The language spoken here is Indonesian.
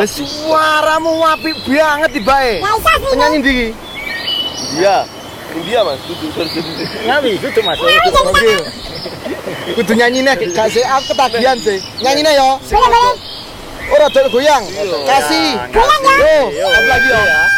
Suaramu apik banget tibae. Penyanyi ndi iki? India Mas, Ngawi kudu Mas. Kudu nyanyine gak sih aku ketagihan sih. Nyanyine yo. Boleh. Ora dol goyang. Kasih. Goyang ya. Yo, lagi yo.